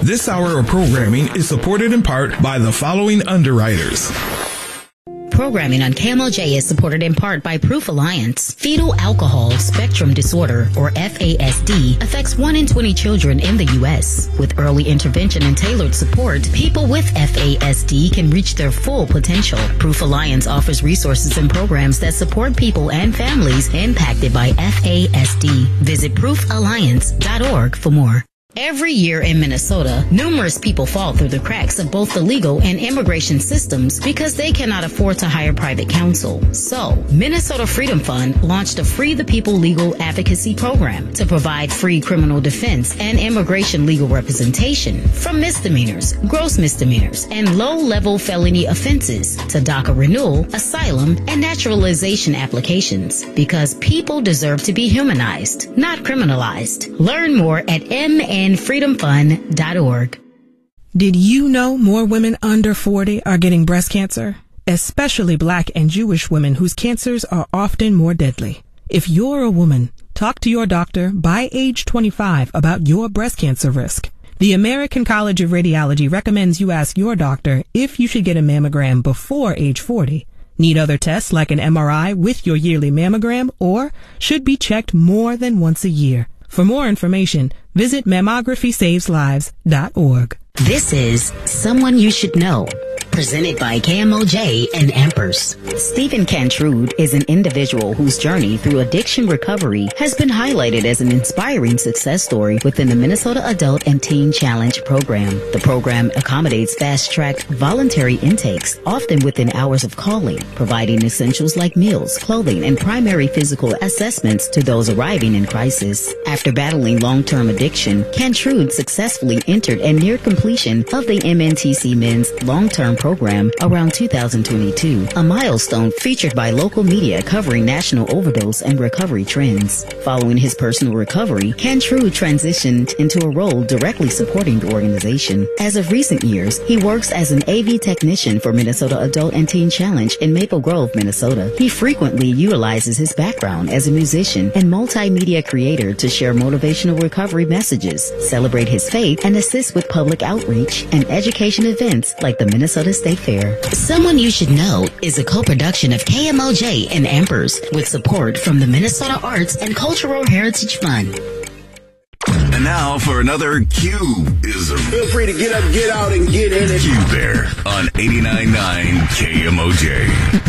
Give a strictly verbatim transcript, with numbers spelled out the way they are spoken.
This hour of programming is supported in part by the following underwriters. Programming on K M O J is supported in part by Proof Alliance. Fetal alcohol spectrum disorder, or F A S D, affects one in twenty children in the U S. With early intervention and tailored support, people with F A S D can reach their full potential. Proof Alliance offers resources and programs that support people and families impacted by F A S D. Visit proof alliance dot org for more. Every year in Minnesota, numerous people fall through the cracks of both the legal and immigration systems because they cannot afford to hire private counsel. So, Minnesota Freedom Fund launched a Free the People legal advocacy program to provide free criminal defense and immigration legal representation from misdemeanors, gross misdemeanors, and low-level felony offenses to DACA renewal, asylum, and naturalization applications because people deserve to be humanized, not criminalized. Learn more at M N freedom fund dot org. Did you know more women under forty are getting breast cancer? Especially Black and Jewish women whose cancers are often more deadly. If you're a woman, talk to your doctor by age twenty-five about your breast cancer risk. The American College of Radiology recommends you ask your doctor if you should get a mammogram before age forty. Need other tests like an M R I with your yearly mammogram, or should be checked more than once a year. For more information, visit mammography saves lives dot org. This is Someone You Should Know, presented by K M O J and Ampers. Stephen Cantrude is an individual whose journey through addiction recovery has been highlighted as an inspiring success story within the Minnesota Adult and Teen Challenge program. The program accommodates fast-tracked voluntary intakes, often within hours of calling, providing essentials like meals, clothing, and primary physical assessments to those arriving in crisis. After battling long-term addiction, Cantrude successfully entered and neared completion of the M N T C Men's long-term program around two thousand twenty-two, a milestone featured by local media covering national overdose and recovery trends. Following his personal recovery, Cantrude transitioned into a role directly supporting the organization. As of recent years, he works as an A V technician for Minnesota Adult and Teen Challenge in Maple Grove, Minnesota. He frequently utilizes his background as a musician and multimedia creator to share motivational recovery messages, celebrate his faith, and assist with public outreach and education events like the Minnesota State Fair. Someone You Should Know is a co-production of K M O J and Ampers with support from the Minnesota Arts and Cultural Heritage Fund. And now for another Q-ism. Feel free to get up, get out, and get in it. Q Bear on eighty-nine point nine K M O J.